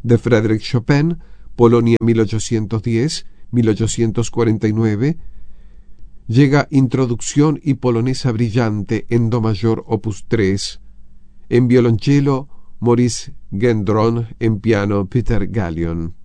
de Frédéric Chopin, Polonia 1810-1849, llega Introducción y Polonesa Brillante en Do mayor opus 3, en violonchelo Maurice Gendron, en piano Peter Gallion.